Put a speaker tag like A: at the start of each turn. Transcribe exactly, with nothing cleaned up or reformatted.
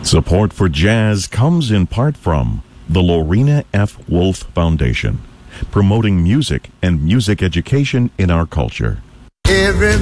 A: Support for jazz comes in part from the Lorena F. Wolf Foundation, promoting music and music education in our culture.
B: Every